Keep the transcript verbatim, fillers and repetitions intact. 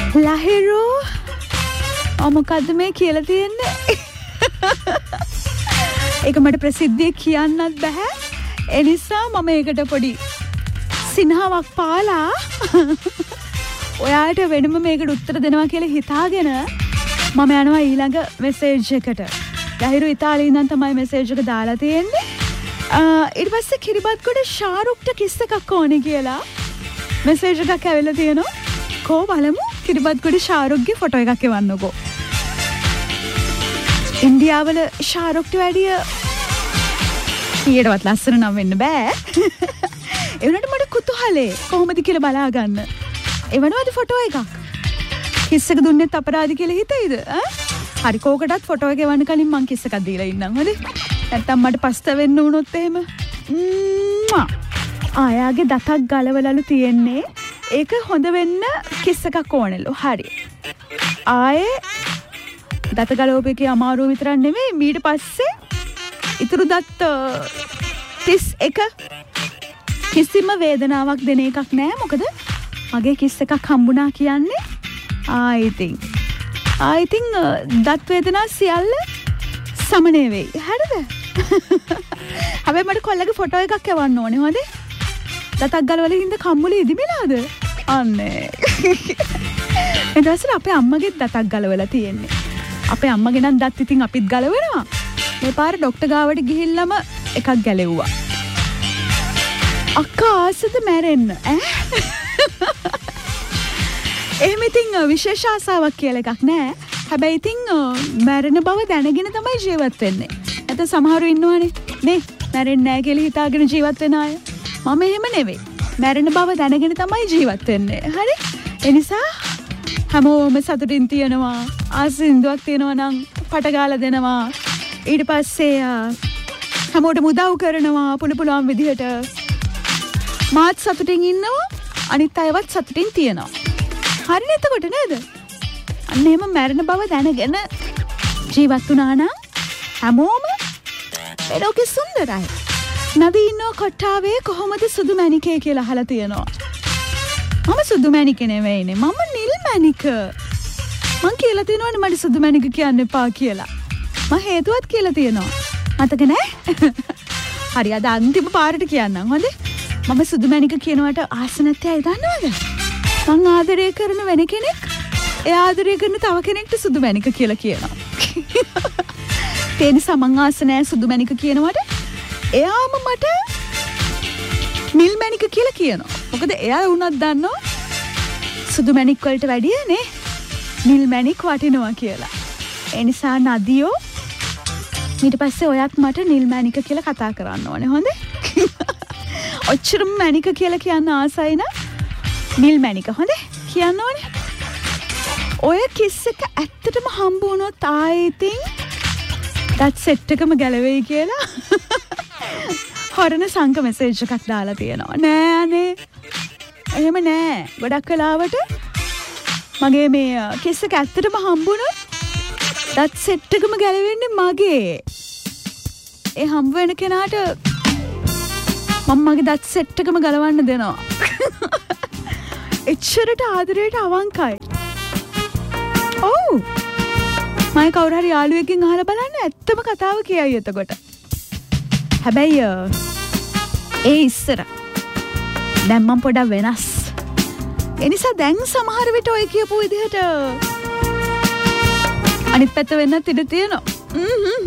ලහිරෝ ඔ මොකද්ද මේ කියලා තියෙන්නේ? ඒක මට ප්‍රසිද්ධිය කියන්නත් බෑ. ඒ නිසා මම ඒකට පොඩි සිනහාවක් පාලා ඔයාට වෙනම මේකට උත්තර දෙනවා කියලා හිතාගෙන මම යනවා ඊළඟ මෙසේජ් එකට. ලහිරු ඉතාලියෙන් ඉඳන් තමයි මෙසේජ් එක දාලා තියෙන්නේ. ඊට පස්සේ කිරිබත්ගොඩ ශාරුක්ට කිස් එකක් ඕනේ කියලා මෙසේජ් එකක් ඇවිල්ලා තියෙනවා. කෝ බලමු කිරිබත්ගොඩ ශාරුක්ගේ ෆොටෝ එකක් එවන්නකෝ. ඉන්දියාවල ශාරුක්ට වැඩිය ඊටවත් ලස්සන නම් වෙන්න බෑ. ඒ වුණාට මට කුතුහලේ කොහොමද කියලා බලා ගන්න. එවනවාද ෆොටෝ එකක්? කිස් එක දුන්නෙත් අපරාධ කියලා හිතෙයිද? ඈ? හරි කෝකටත් ෆොටෝ එක එවන්න කලින් මං කිස් එකක් දීලා ඉන්නම්. හරි? නැත්තම් මට පස්ත වෙන්න වුණොත් එහෙම. ආයාගේ දතක් ගලවලලු තියෙන්නේ. ඒක හොඳ වෙන්න කිස් එකක් ඕනෙලු. හරි. ආයේ දත ගලවපේකේ අමාරුව විතරක් නෙමෙයි ඊට පස්සේ ඉතුරු දත් තිස් එක කිසිම වේදනාවක් දෙන එකක් නෑ. මොකද මගේ කිස් එකක් හම්බුණා කියන්නේ I think I think දත් වේදනා සියල්ල සමනය වෙයි. හරිද? හැබැයි මට කොල්ලගේ ෆොටෝ එකක් එවන්න ඕනේ. හොඳේ? දතක් ගලවල හින්ද කම්මුලේ ඉදිමිලාද? අනේ. ඒ දවස්වල අපේ අම්මගේ දතක් ගලවලා තියෙන්නේ. අපේ අම්මගේ නම් දත් ඉතින් අපිත් ගලවනවා. මේ පාර ડોක්ටර් ගාවට ගිහිල්ලාම එකක් ගැලෙව්වා. අක්කා ආසද මැරෙන්න ඈ? එහෙම ඉතින් විශේෂ ආසාවක් කියලා එකක් නෑ. හැබැයි ඉතින් මැරෙන බව දැනගෙන තමයි ජීවත් වෙන්නේ. නැත්නම් සමහරු ඉන්නවනේ නේ මැරෙන්නේ නෑ කියලා හිතාගෙන ජීවත් වෙන අය. මම එහෙම නෙවෙයි. මැරෙන බව දැනගෙන තමයි ජීවත් වෙන්නේ. හරි? ඒ නිසා හැමෝම සතුටින් තියනවා. ආසින්දුවක් තියෙනවා නම් පට ගාලා දෙනවා. ඊට පස්සේ හැමෝටම උදව් කරනවා පුළු පුළුවන් විදිහට. මාත් සතුටින් ඉන්නවා. අනිත් අයවත් සතුටින් තියනවා. හරිනේ එතකොට නේද? අන්න එහෙම මැරෙන බව දැනගෙන ජීවත් වුණා නම් හැමෝම ලෝකෙ සුන්දරයි. නවීනෝ කොට්ටාවේ කොහොමද සුදු මැණිකේ කියලා අහලා තියෙනවා. මම සුදු මැණික නෙවෙයිනේ. මම නිල් මැණික. මං කියලා තියෙනවනේ මට සුදු මැණික කියන්න එපා කියලා. මම හේතුවත් කියලා තියෙනවා. මතක නෑ? හරි අද අන්තිම පාරට කියන්නම්. හොඳේ? මම සුදු මැණික කියනවට ආස නැත්තේ ඇයි දන්නවද? මං ආදරය කරන වෙන කෙනෙක් එයා ආදරය කරන තව කෙනෙක්ට සුදු මැණික කියලා කියනවා. ඒ නිසා මං ආස නෑ සුදු මැණික කියනවට. එයාම මට නිල් මැණික කියලා කියනවා. මොකද එයා වුණත් දන්නවා සුදු මැණික් වලට වැඩිය නේ නිල් මැණික් වටිනවා කියලා. ඒ නිසා නදියෝ ඊට පස්සේ ඔයත් මට නිල් මැණික කියලා කතා කරන්න ඕනේ. හොඳේ? ඔච්චරම මැණික කියලා කියන්න ආසයි නම් නිල් මැණික හොඳේ කියන්න ඕනේ. ඔය කිස් එක ඇත්තටම හම්බ වුණොත් ආයි ඉතින් දත් සෙට් එකම ගැලවෙයි කියලා හොරන සංක මෙසේජ් එකක් දාලා තියෙනවා. නෑ අනේ. එහෙම නෑ. ගොඩක් වෙලාවට මගේ මේ කිස් එක ඇත්තටම හම්බුණොත් දත් සෙට් එකම ගැලවෙන්නේ මගේ. ඒ හම්බ වෙන කෙනාට මම මගේ දත් සෙට් එකම ගලවන්න දෙනවා. එච්චරට ආදරයට අවංකයි. ඔව්. මම කවුරු හරි යාළුවෙක්ගෙන් අහලා බලන්න ඇත්තම කතාව කියයි එතකොට. හැබැයි ඒ ඉස්සර දැන් මම පොඩක් වෙනස්. ඒ නිසා දැන් සමහර විට ඔය කියපු විදිහට අනිත් පැත්ත වෙන්නත් ඉඩ තියෙනවා. හ්ම් හ්ම්